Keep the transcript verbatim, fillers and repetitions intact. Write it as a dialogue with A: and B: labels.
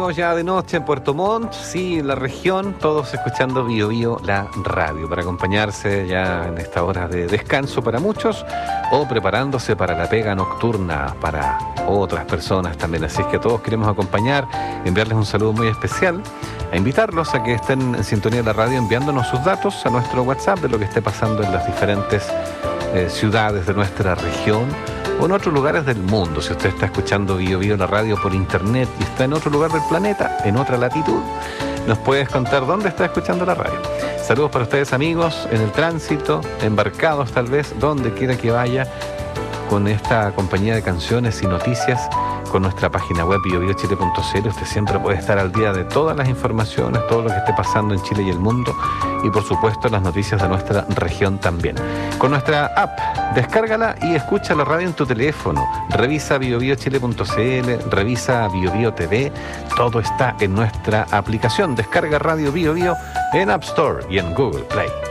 A: estamos ya de noche en Puerto Montt, sí, la región, todos escuchando Bio Bio, la radio, para acompañarse ya en esta hora de descanso para muchos, o preparándose para la pega nocturna para otras personas también. Así es que todos queremos acompañar, enviarles un saludo muy especial, a invitarlos a que estén en sintonía de la radio enviándonos sus datos a nuestro WhatsApp de lo que esté pasando en las diferentes eh, ciudades de nuestra región, o en otros lugares del mundo. Si usted está escuchando Bio Bio la radio por internet y está en otro lugar del planeta, en otra latitud, nos puedes contar dónde está escuchando la radio. Saludos para ustedes, amigos, en el tránsito, embarcados tal vez, donde quiera que vaya, con esta compañía de canciones y noticias, con nuestra página web bio bio chile punto c l. Usted siempre puede estar al día de todas las informaciones, todo lo que esté pasando en Chile y el mundo, y por supuesto las noticias de nuestra región también. Con nuestra app, descárgala y escucha la radio en tu teléfono. Revisa bio bio chile punto c l, revisa Bio Bio T V, todo está en nuestra aplicación. Descarga Radio Bio Bio en App Store y en Google Play.